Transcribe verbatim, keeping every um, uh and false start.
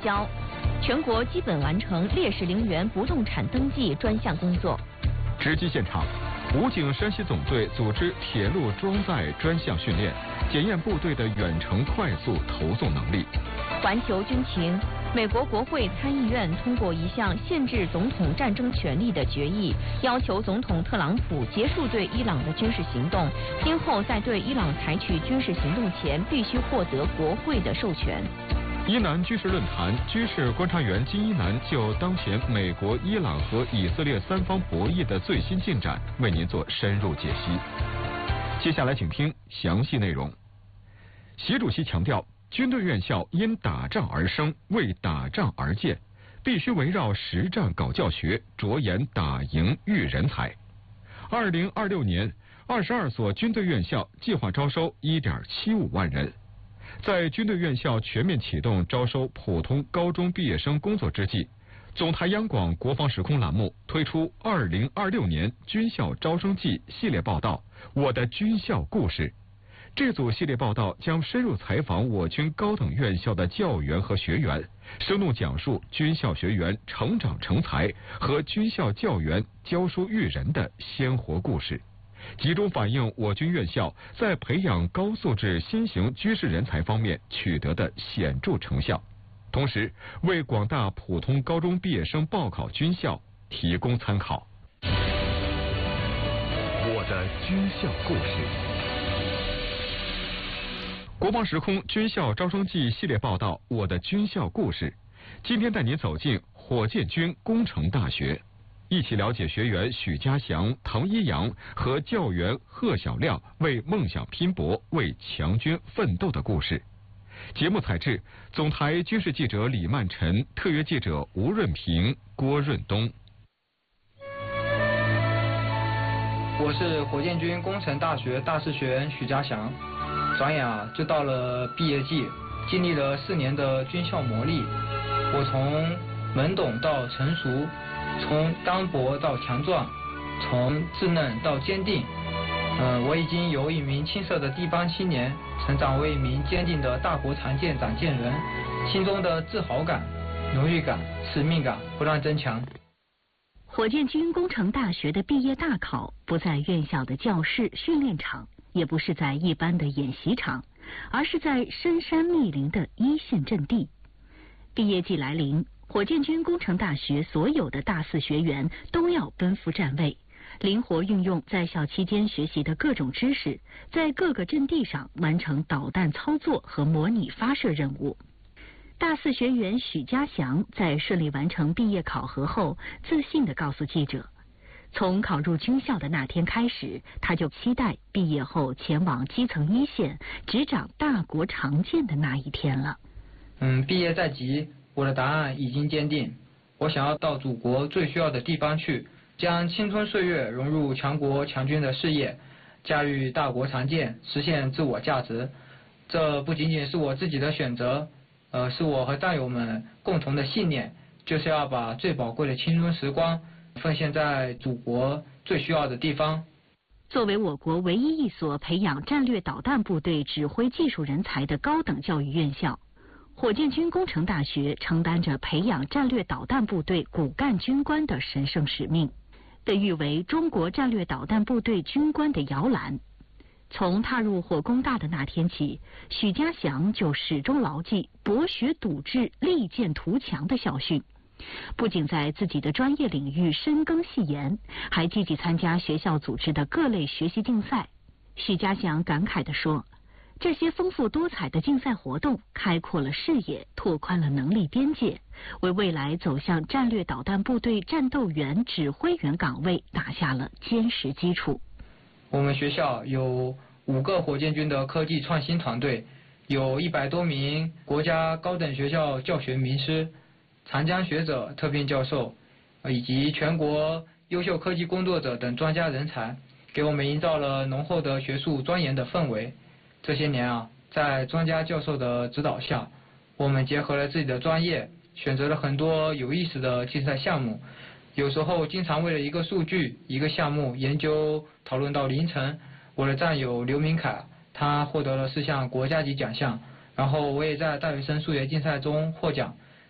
交。全国基本完成烈士陵园不动产登记专项工作。 直击现场，武警山西总队组织铁路装载专项训练，检验部队的远程快速投送能力。 环球军情，美国国会参议院通过一项限制总统战争权力的决议，要求总统特朗普结束对伊朗的军事行动，今后在对伊朗采取军事行动前，必须获得国会的授权。 伊南军事论坛，军事观察员金一南就当前美国、伊朗和以色列三方博弈的最新进展，为您做深入解析。接下来请听详细内容。习主席强调，军队院校因打仗而生，为打仗而建，必须围绕实战搞教学，着眼打赢育人才。二零二六年，二十二所军队院校计划招收 一点七五万人。在军队院校全面启动招收普通高中毕业生工作之际，总台央广国防时空栏目推出二零二六年军校招生季系列报道《我的军校故事》。这组系列报道将深入采访我军高等院校的教员和学员，生动讲述军校学员成长成才和军校教员教书育人的鲜活故事，集中反映我军院校在培养高素质新型军事人才方面取得的显著成效，同时为广大普通高中毕业生报考军校提供参考。我的军校故事。国防时空军校招生季系列报道《我的军校故事》，今天带您走进火箭军工程大学，一起了解学员许家祥、滕一阳和教员贺小亮为梦想拼搏、为强军奋斗的故事。节目采制总台军事记者李曼晨，特约记者吴润平、郭润东。 我是火箭军工程大学大四学员许家祥。转眼啊，就到了毕业季，经历了四年的军校磨砺，我从懵懂到成熟，从单薄到强壮，从稚嫩到坚定。呃，我已经由一名青涩的地帮青年，成长为一名坚定的大国常见长见人，心中的自豪感、荣誉感、使命感不断增强。 火箭军工程大学的毕业大考不在院校的教室、训练场，也不是在一般的演习场，而是在深山密林的一线阵地。毕业季来临，火箭军工程大学所有的大四学员都要奔赴站位，灵活运用在校期间学习的各种知识，在各个阵地上完成导弹操作和模拟发射任务。大四学员许家祥在顺利完成毕业考核后，自信地告诉记者，从考入军校的那天开始，他就期待毕业后前往基层一线，执掌大国常见的那一天了。 嗯，毕业在即，我的答案已经坚定。我想要到祖国最需要的地方去，将青春岁月融入强国强军的事业，驾驭大国常见，实现自我价值。这不仅仅是我自己的选择，呃，是我和战友们共同的信念，就是要把最宝贵的青春时光奉献在祖国最需要的地方。 作为我国唯一一所培养战略导弹部队指挥技术人才的高等教育院校，火箭军工程大学承担着培养战略导弹部队骨干军官的神圣使命，被誉为中国战略导弹部队军官的摇篮。从踏入火工大的那天起，许家祥就始终牢记博学笃志、力荐图强的校训。不仅在自己的专业领域深耕细研，还积极参加学校组织的各类学习竞赛。许家祥感慨地说，这些丰富多彩的竞赛活动开阔了视野，拓宽了能力边界，为未来走向战略导弹部队战斗员、指挥员岗位打下了坚实基础。 我们学校有五个火箭军的科技创新团队，有一百多名国家高等学校教学名师、长江学者、特聘教授，以及全国优秀科技工作者等专家人才，给我们营造了浓厚的学术钻研的氛围。这些年啊，在专家教授的指导下，我们结合了自己的专业，选择了很多有意思的竞赛项目。有时候经常为了一个数据、一个项目研究讨论到凌晨。我的战友刘明凯，他获得了四项国家级奖项，然后我也在大学生数学竞赛中获奖。